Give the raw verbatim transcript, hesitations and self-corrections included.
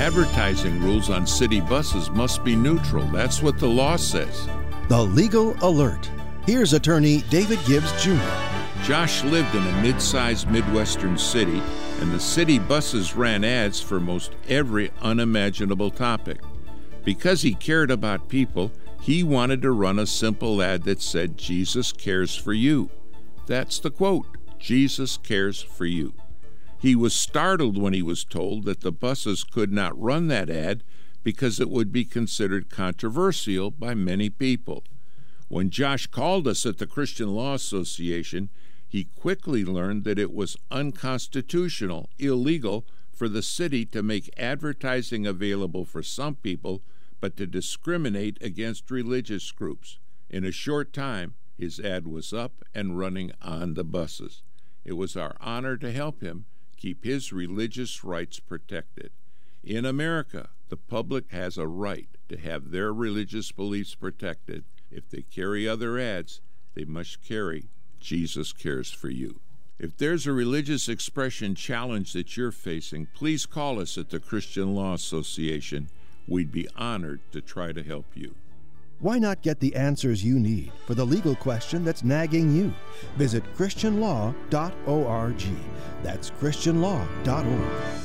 Advertising rules on city buses must be neutral. That's what the law says. The Legal Alert. Here's attorney David Gibbs Junior Josh lived in a mid-sized Midwestern city, and the city buses ran ads for most every unimaginable topic. Because he cared about people, he wanted to run a simple ad that said, "Jesus cares for you." That's the quote, "Jesus cares for you." He was startled when he was told that the buses could not run that ad because it would be considered controversial by many people. When Josh called us at the Christian Law Association, he quickly learned that it was unconstitutional, illegal for the city to make advertising available for some people, but to discriminate against religious groups. In a short time, his ad was up and running on the buses. It was our honor to help him keep his religious rights protected. In America, the public has a right to have their religious beliefs protected. If they carry other ads, they must carry "Jesus cares for you." If there's a religious expression challenge that you're facing, please call us at the Christian Law Association. We'd be honored to try to help you. Why not get the answers you need for the legal question that's nagging you? Visit christian law dot org. That's christian law dot org.